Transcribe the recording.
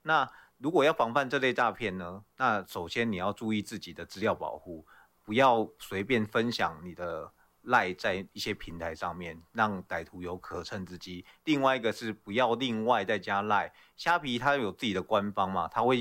那如果要防范这类诈骗呢，那首先你要注意自己的资料保护，不要随便分享你的赖在一些平台上面，让歹徒有可乘之机。另外一个是不要另外再加赖，虾皮它有自己的官方嘛，它会